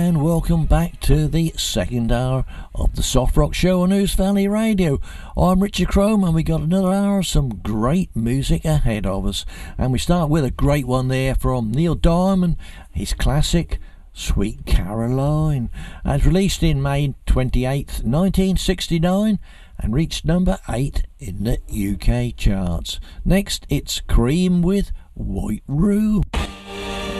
and welcome back to the second hour of the Soft Rock Show on Ouse Valley Radio. I'm Richard Chrome, and we got another hour of some great music ahead of us. And we start with a great one there from Neil Diamond, his classic Sweet Caroline, as released in May 28th, 1969, and reached number 8 in the UK charts. Next, it's Cream with White Room.